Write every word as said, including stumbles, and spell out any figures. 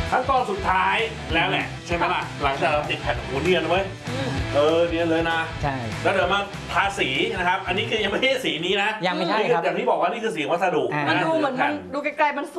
ขั้นตอนสุดท้ายแล้วแหละใช่ไหมล่ะหลังจากเราติดแผ่นโอ้เนียนเว้ยเออเนียนเลยนะใช่แล้วเดี๋ยวมาทาสีนะครับอันนี้คือยังไม่ใช่สีนี้นะยังไม่ใช่ครับอย่างที่บอกว่านี่คือสีวัสดุอ่ามันดูเหมือนมันดูไกลๆมัน